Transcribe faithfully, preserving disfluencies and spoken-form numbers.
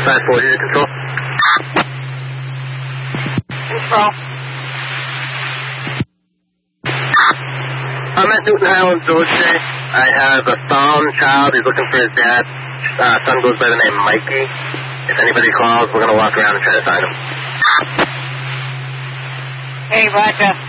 five four, your control. Control. I'm at Newton Highlands Village today. I have a found child. He's looking for his dad. Uh, son goes by the name Mikey. If anybody calls, we're going to walk around and try to find him. Hey, Roger.